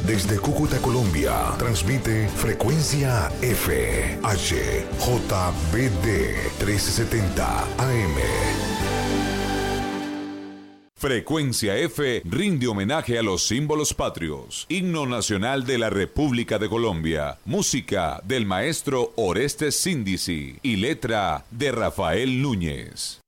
Desde Cúcuta, Colombia, transmite Frecuencia F, HJBD 1370 AM. Frecuencia F rinde homenaje a los símbolos patrios. Himno nacional de la República de Colombia. Música del maestro Orestes Síndizi y letra de Rafael Núñez.